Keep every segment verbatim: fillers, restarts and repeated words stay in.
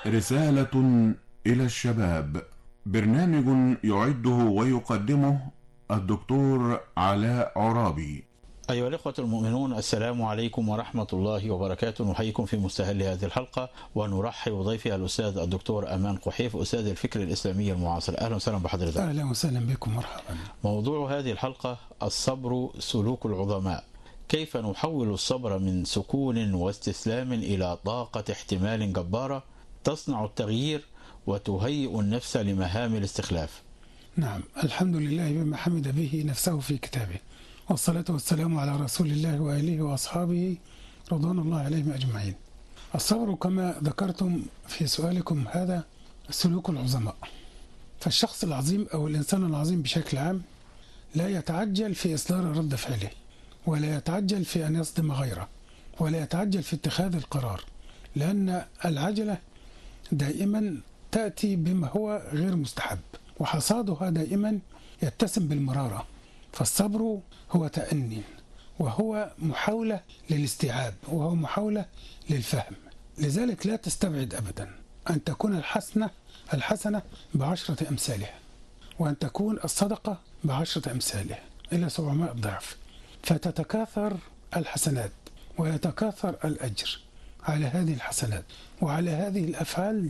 رسالة إلى الشباب، برنامج يعده ويقدمه الدكتور علاء عرابي. أيها الإخوة المؤمنون، السلام عليكم ورحمة الله وبركاته. نحييكم في مستهل هذه الحلقة ونرحب بضيفي الأستاذ الدكتور أمان قحيف، أستاذ الفكر الإسلامي المعاصر. أهلا وسهلا بحضرتك. أهلا وسهلا بكم، مرحبا. موضوع هذه الحلقة: الصبر سلوك العظماء. كيف نحول الصبر من سكون واستسلام إلى طاقة احتمال جبارة تصنع التغيير وتهيئ النفس لمهام الاستخلاف؟ نعم، الحمد لله بما حمد به نفسه في كتابه، والصلاة والسلام على رسول الله وآله وأصحابه رضوان الله عليهم أجمعين. الصبر كما ذكرتم في سؤالكم هذا سلوك العظماء. فالشخص العظيم أو الإنسان العظيم بشكل عام لا يتعجل في إصدار رد فعله، ولا يتعجل في أن يصدم غيره، ولا يتعجل في اتخاذ القرار، لأن العجلة دائما تأتي بما هو غير مستحب، وحصادها دائما يتسم بالمرارة. فالصبر هو تأني، وهو محاولة للاستيعاب، وهو محاولة للفهم. لذلك لا تستبعد أبدا أن تكون الحسنة الحسنة بعشرة أمثالها، وأن تكون الصدقة بعشرة أمثالها إلى سبعمائة ضعف، فتتكاثر الحسنات ويتكاثر الأجر على هذه الحسنات، وعلى هذه الأفعال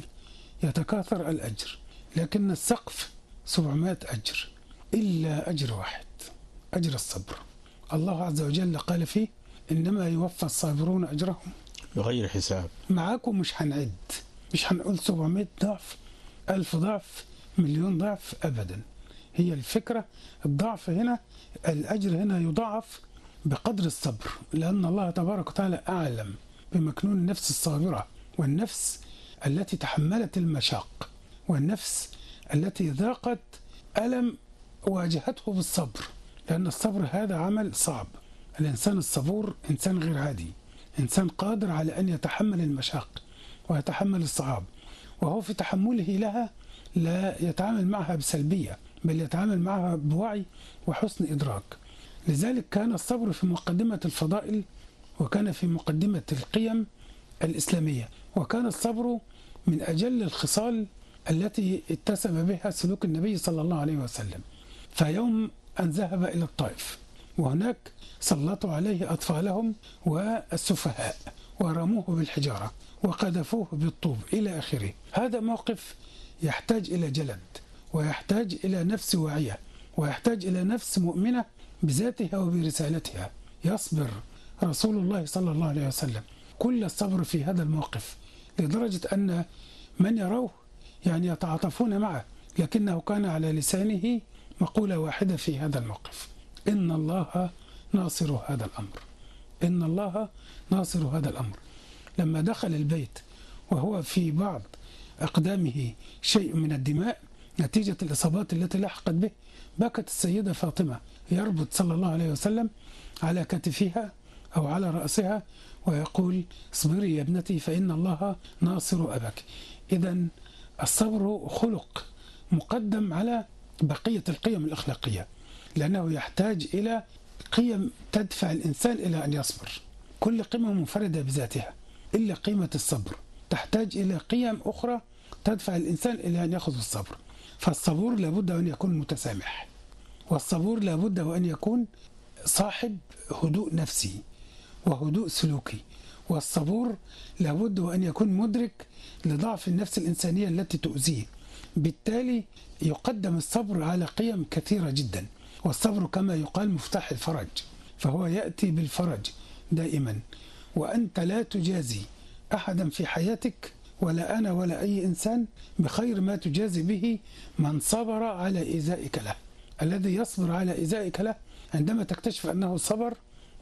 يتكاثر الأجر. لكن السقف سبعمائة أجر إلا أجر واحد، أجر الصبر. الله عز وجل قال فيه: إنما يوفى الصابرون أجرهم بغير حساب. معاكم مش هنعد، مش هنقول سبعمائة ضعف، ألف ضعف، مليون ضعف، أبدا. هي الفكرة الضعف هنا، الأجر هنا يضاعف بقدر الصبر، لأن الله تبارك وتعالى أعلم بمكنون النفس الصابرة، والنفس التي تحملت المشاق، والنفس التي ذاقت ألم واجهته بالصبر، لأن الصبر هذا عمل صعب. الإنسان الصبور إنسان غير عادي، إنسان قادر على أن يتحمل المشاق ويتحمل الصعاب، وهو في تحمله لها لا يتعامل معها بسلبية، بل يتعامل معها بوعي وحسن إدراك. لذلك كان الصبر في مقدمة الفضائل، وكان في مقدمة القيم الإسلامية، وكان الصبر من أجل الخصال التي اتسم بها سلوك النبي صلى الله عليه وسلم. فيوم أن ذهب إلى الطائف، وهناك سلطوا عليه أطفالهم والسفهاء ورموه بالحجارة وقذفوه بالطوب إلى آخره. هذا موقف يحتاج إلى جلد، ويحتاج إلى نفس واعية، ويحتاج إلى نفس مؤمنة بذاتها وبرسالتها. يصبر رسول الله صلى الله عليه وسلم كل الصبر في هذا الموقف، لدرجة أن من يروه يعني يتعاطفون معه، لكنه كان على لسانه مقولة واحدة في هذا الموقف: إن الله ناصر هذا الأمر، إن الله ناصر هذا الأمر. لما دخل البيت وهو في بعض أقدامه شيء من الدماء نتيجة الإصابات التي لحقت به، بكت السيدة فاطمة يربط صلى الله عليه وسلم على كتفها أو على رأسها ويقول: اصبري يا ابنتي فإن الله ناصر أبك. إذن الصبر خلق مقدم على بقية القيم الأخلاقية، لأنه يحتاج إلى قيم تدفع الإنسان إلى أن يصبر. كل قيمة منفردة بذاتها، إلا قيمة الصبر تحتاج إلى قيم أخرى تدفع الإنسان إلى أن يأخذ الصبر. فالصبور لابد أن يكون متسامح، والصبور لابد أن يكون صاحب هدوء نفسي وهدوء سلوكي، والصبور لابد أن يكون مدرك لضعف النفس الإنسانية التي تؤذيه. بالتالي يقدم الصبر على قيم كثيرة جدا، والصبر كما يقال مفتاح الفرج، فهو يأتي بالفرج دائما. وأنت لا تجازي أحدا في حياتك، ولا أنا ولا أي إنسان، بخير ما تجازي به من صبر على إيذائك له. الذي يصبر على إيذائك له عندما تكتشف أنه صبر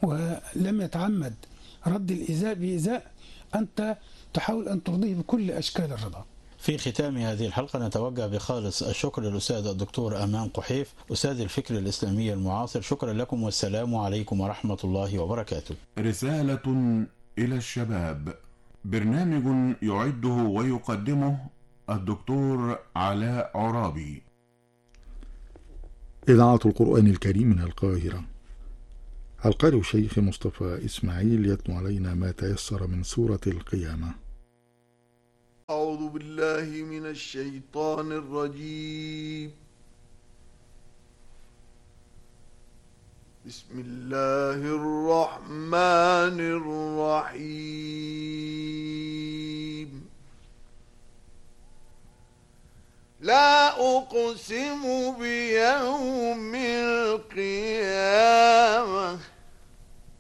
ولم يتعمد رد الإيذاء بإيذاء، أنت تحاول أن ترضيه بكل أشكال الرضا. في ختام هذه الحلقة نتوجه بخالص الشكر للأستاذ الدكتور أمان قحيف، أستاذ الفكر الإسلامي المعاصر. شكرا لكم، والسلام عليكم ورحمة الله وبركاته. رسالة إلى الشباب، برنامج يعده ويقدمه الدكتور علاء عرابي. إذاعة القرآن الكريم من القاهرة. القارئ الشيخ مصطفى إسماعيل يتلو علينا ما تيسر من سورة القيامة. أعوذ بالله من الشيطان الرجيم. بسم الله الرحمن الرحيم. لا أقسم بيوم القيامة